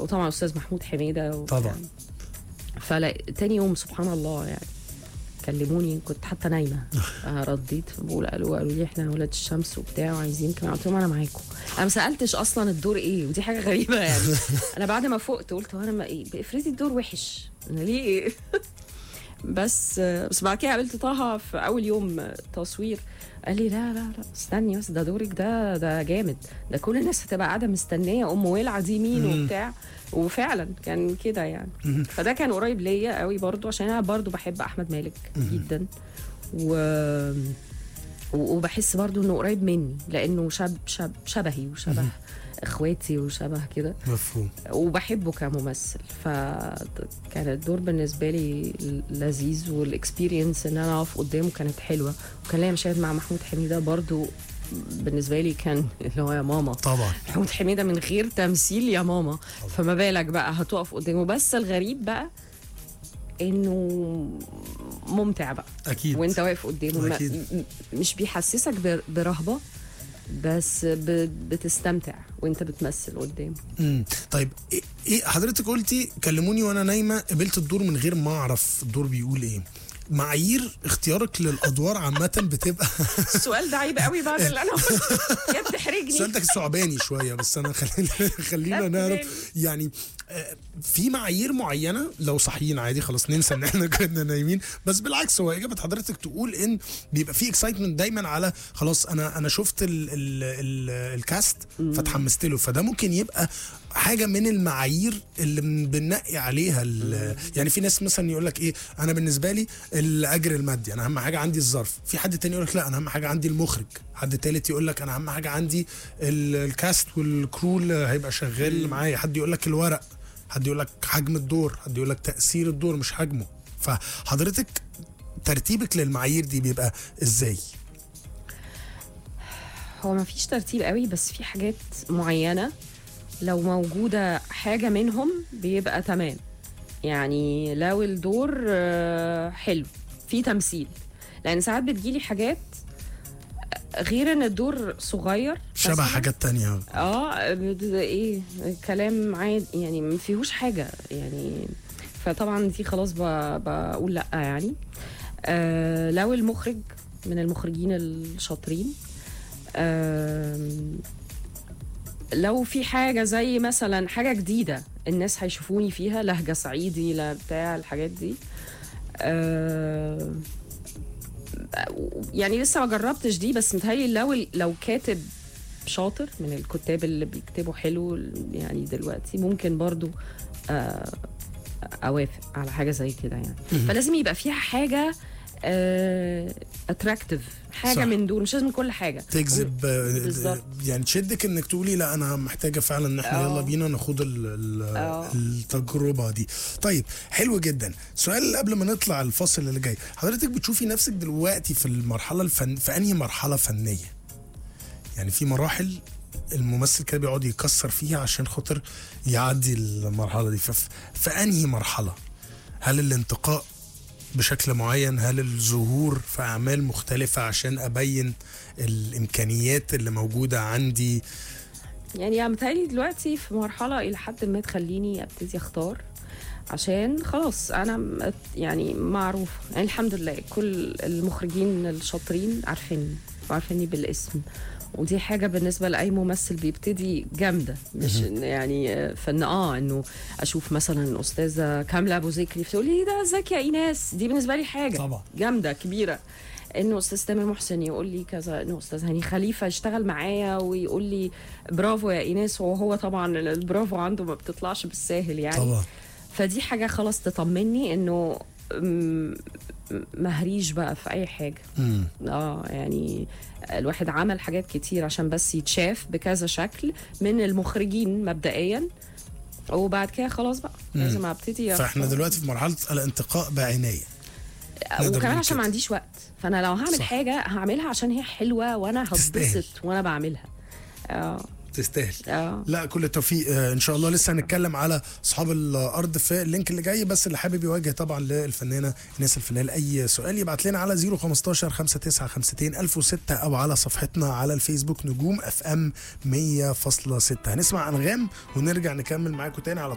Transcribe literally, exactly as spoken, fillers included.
وطبعا استاذ محمود حميده و... طبعا. فلا تاني يوم سبحان الله يعني كلموني، كنت حتى نايمه رديت بقول قالوا قالوا لي احنا ولاد الشمس وبتاع وعايزين كمان، قلت لهم انا معاكم. انا ما سالتش اصلا الدور ايه، ودي حاجه غريبه يعني. انا بعد ما فقت قلت هو انا ما ايه افرضي الدور وحش انا ليه ايه. بس بس بعد كده قابلت طه في اول يوم تصوير، قال لي لا لا لا استني بس، ده دورك ده ده جامد، ده كل الناس هتبقى قاعده مستنيه ام ولعه دي مين وبتاع. وفعلا كان كده يعني. فده كان قريب ليا قوي برضو، عشان انا برضو بحب احمد مالك جدا، و وبحس برضو انه قريب مني لانه شب شب شبهي وشبه اخواتي وشبه كده. مفهوم. وبحبه كممثل، فكان الدور بالنسبه لي لذيذ، والاكسبيرينس ان انا اقف قدامه كانت حلوه. وكان ليا مشاهد مع محمود حميده برضو بالنسبه لي كان اللي هو يا ماما. طبعا محمود حميده من غير تمثيل يا ماما. طبعا. فما بالك بقى هتقف قدامه. بس الغريب بقى انه ممتع بقى اكيد وانت واقف قدامه. أكيد. مش بيحسسك برهبه، بس بتستمتع وانت بتمثل قدامه. امم طيب ايه حضرتك قلتي كلموني وانا نايمه، قبلت الدور من غير ما اعرف الدور بيقول ايه. معايير اختيارك للادوار عامه بتبقى السؤال ده عيب قوي بعد اللي انا قلته. يا بتحرجني. السؤال ده ثعباني شويه، بس انا خلينا خلينا نعرف يعني في معايير معينه. لو صحيين عادي خلاص ننسى ان احنا كنا نايمين، بس بالعكس هو اجابه حضرتك تقول ان بيبقى في اكسايتمنت دايما على خلاص انا انا شفت ال ال ال الكاست فتحمست له. فده ممكن يبقى حاجه من المعايير اللي بننقي عليها. يعني في ناس مثلا يقول لك ايه، انا بالنسبه لي الاجر المادي، انا اهم حاجه عندي الظرف. في حد تاني يقول لك لا انا اهم حاجه عندي المخرج. حد تالت يقول لك انا اهم حاجه عندي الكاست والكرو اللي هيبقى شغال معايا. حد يقول لك الورق، حد يقول لك حجم الدور، حد يقول لك تاثير الدور مش حجمه. فحضرتك ترتيبك للمعايير دي بيبقى ازاي؟ هو ما فيش ترتيب قوي، بس في حاجات معينه لو موجوده حاجه منهم بيبقى تمام. يعني لو الدور حلو في تمثيل، لان ساعات بتجيلي حاجات غير ان الدور صغير شبه حاجات تانية. اه ايه كلام عادي يعني ما فيهوش حاجه يعني. فطبعا دي خلاص بقول لا يعني. آه لو المخرج من المخرجين الشاطرين، آه لو في حاجه زي مثلا حاجه جديده الناس هيشوفوني فيها، لهجه صعيدي لا بتاع الحاجات دي، آه يعني لسه ما جربتش دي. بس متهيألي لو لو كاتب شاطر من الكتاب اللي بيكتبوا حلو يعني دلوقتي، ممكن برضو آه اوافق على حاجه زي كده يعني. فلازم يبقى فيها حاجه اتراكتيف، حاجه صح. من دول مش لازم كل حاجه تجذب يعني تشدك انك تقولي لا انا محتاجه فعلا ان احنا أوه. يلا بينا ناخد التجربه دي. طيب حلو جدا. سؤال قبل ما نطلع الفاصل اللي جاي، حضرتك بتشوفي نفسك دلوقتي في المرحله الفن في انهي مرحله فنيه؟ يعني في مراحل الممثل كده بيقعد يكسر فيها عشان خاطر يعدي المرحله دي، في انهي مرحله؟ هل الانتقاء بشكل معين؟ هل الظهور في أعمال مختلفة عشان أبين الإمكانيات اللي موجودة عندي؟ يعني أنا متهيألي دلوقتي في مرحلة إلى حد ما تخليني أبتدي أختار، عشان خلاص أنا يعني معروف يعني الحمد لله. كل المخرجين الشاطرين عارفيني وعارفيني بالاسم، ودي حاجة بالنسبة لأي ممثل بيبتدي جامدة. مش يعني فن اه انه اشوف مثلا استاذة كاملة ابو ذكري فتقول لي ده ازيك يا ايناس، دي بالنسبة لي حاجة طبعا جامدة كبيرة. انه استاذ تامر محسن يقول لي كذا، انه استاذ هاني خليفة يشتغل معايا ويقول لي برافو يا ايناس، وهو طبعا البرافو عنده ما بتطلعش بالساهل يعني طبعا. فدي حاجة خلاص تطمني انه مهريش بقى في اي حاجة. مم. اه يعني الواحد عمل حاجات كتير عشان بس يتشاف بكذا شكل من المخرجين مبدئيا، وبعد كده خلاص بقى لازم ابتدي. فاحنا دلوقتي في مرحلة الانتقاء بعناية، وكمان عشان ما عنديش وقت. فانا لو هعمل صح. حاجة هعملها عشان هي حلوة وانا هتبسط وانا بعملها. اه تستاهل. أوه. لا كل التوفيق آه ان شاء الله. لسه هنتكلم على اصحاب الارض في اللينك اللي جاي، بس اللي حابب يواجه طبعا للفنانه ايناس الفلال اي سؤال يبعت لنا على صفر خمستاشر خمسة تسعة خمستين ألف وستة او على صفحتنا على الفيسبوك نجوم اف ام مية فاصلة ستة. هنسمع انغام ونرجع نكمل معاكم تاني على